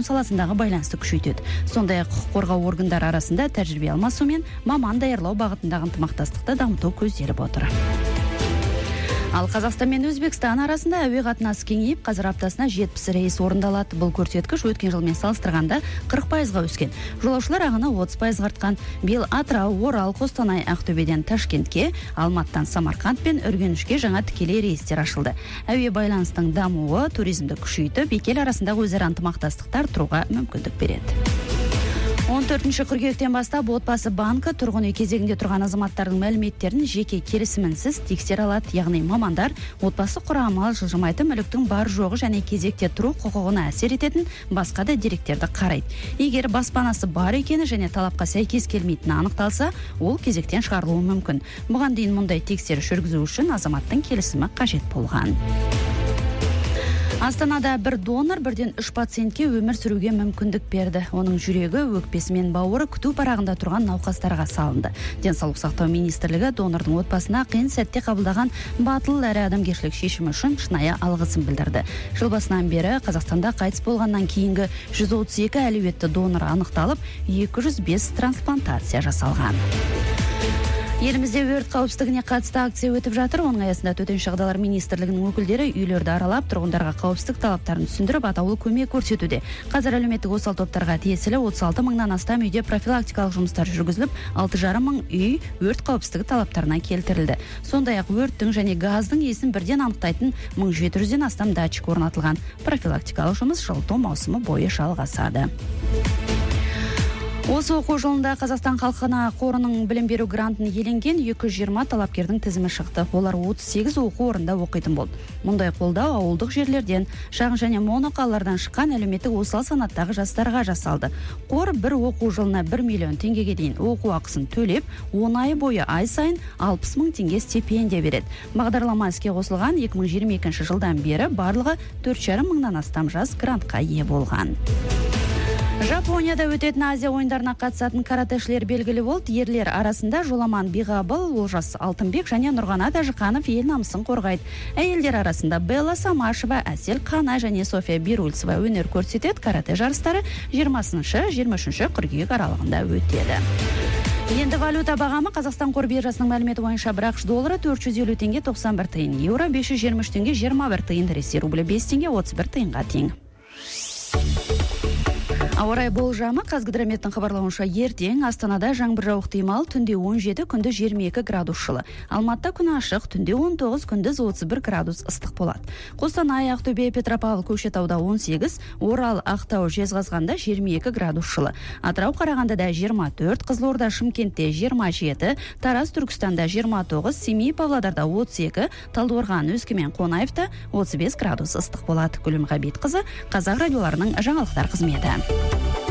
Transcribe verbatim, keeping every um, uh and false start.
телефон саласындағы байланысты күшейтеді. Сондай-ақ құқық қорғау органдары арасында тәжірибе алмасу мен маман даярлау бағытындағы ынтымақтастықты дамыту көзделіп отыр. Ал Қазақстан мен Өзбекстан арасында әуе қатынасы кеңейіп, қазір аптасына жетпіс рейс орындалады. Бұл көрсеткіш өткен жылмен салыстырғанда қырық пайызға өскен. Жолаушылар ағыны отыз пайызға артқан. Биыл Атырау, Орал, Қостанай, Ақтөбеден Ташкентке, Алматыдан Самарқанд пен Үргенішке жаңа тікелей рейстер ашылды. Әуе байланыстың дамуы туризмді күшейтіп, екі ел арасындағы өзара ынтымақтастықты арттыруға мүмкіндік береді. он төртінші қыркүйектен бастап отбасы банкі тұрғын үй кезегінде тұрған азаматтардың мәліметтерін жеке келісімінсіз тексере алады. Яғни мамандар отбасы құрамы, жылжымайтын мүліктің бар жоғы және кезекте тұру құқығына әсер ететін басқа да деректерді қарайды. Егер баспанасы бар екені және талапқа сәйкес келмейтіні анықталса, ол кезектен шығарылуы мүмкін. Бұған дейін мұндай тексеріс жүргізу үшін азаматтың келісімі қажет болған. Астанада бір донор бірден үш пациентке өмір сүруге мүмкіндік берді. Оның жүрегі, өкпесі мен бауыры күту парағында тұрған науқастарға салынды. Денсаулық сақтау министрлігі донордың отбасына қиын сәтте қабылдаған батыл әрі адамгершілік шешімі үшін шынайы алғысын білдірді. Жыл басынан бері Қазақстанда қайтыс болғаннан кейінгі жүз отыз екі әлеуетті донор анықталып, екі жүз бес трансплантация жасалған. Елімізде өрт қауіпсіздігіне қатысты акция өтіп жатыр. Оның аясында төтенше жағдайлар министрлігінің өкілдері үйлерді аралап, тұрғындарға қауіпсіздік талаптарын түсіндіріп, атаулы көмек көрсетуде. Қазір әлеуметтік осал топтарға тиесілі отыз алты мыңнан астам үйде профилактикалық жұмыстар жүргізіліп, алты жарым мың үй өрт қауіпсіздігі талаптарына келтірілді. Сондай-ақ өрттің және газдың иісін бірден анықтайтын мың жеті жүзден астам датчик орнатылған. Профилактикалық жұмыс жылыту маусымы бойы жалғасады. Осы оқу жылында Қазақстан халқына қорының білім беру грантын иеленген екі жүз жиырма талапкердің тізімі шықты. Олар отыз сегіз оқу орында оқитын болды. Мұндай қолдау ауылдық жерлерден, шағын және моноқалалардан шыққан әлеуметтік осал санаттағы жастарға жасалды. Қор бір оқу жылына бір миллион теңгеге дейін оқу ақысын төлеп, он ай бойы ай сайын алпыс мың теңге стипендия береді. Бағдарлама іске қосылған екі мың жиырма екінші жылдан бері барлығы төрт жарым мыңнан астам жас грантқа ие болған. Жапонияда өтетін Азия ойындарына қатысатын каратэшілер белгілі болды. Ерлер арасында Жоламан Биғабыл, Олжас Алтынбек және Нұрғанат Әжіқанов ел намысын қорғайды. Әйелдер арасында Белла Самашева, Әсел Қана және София Бирульцева өнер көрсетеді. Каратэ жарыстары жиырмасыншы жиырма үшінші қыркүйек аралығында өтеді. Енді валюта бағамы Қазақстан қор биржасының мәліметі бойынша бір ақш доллары төрт жүз елу теңге тоқсан бір тиын, еуро бес жүз жиырма үш теңге жиырма бір тиын, Ресей рублі бес теңге отыз бір тиынға тең. Ауа райы болжамы Қазгидрометтің хабарлауынша ертең Астанада жаңбыр жауып ықтимал, түнде он жеті, күндіз жиырма екі градус жылы. Алматыда күн ашық, түнде он тоғыз, күндіз отыз бір градус ыстық болады. Қостанай, Ақтөбе, Петропавл, Көкшетауда он сегіз, Орал, Ақтау, Жезқазғанда жиырма екі градус жылы. Атырау, Қарағандыда жиырма төрт, Қызылорда, Шымкентте жиырма жеті, Тараз, Түркістанда жиырма тоғыз, Семей, Павлодарда отыз екі, Талдықорған, Өскемен, Қонаевта отыз бес градус ыстық болады. Гүлім Ғабитқызы, Қазақ радиоларының жаңалықтар қызметі.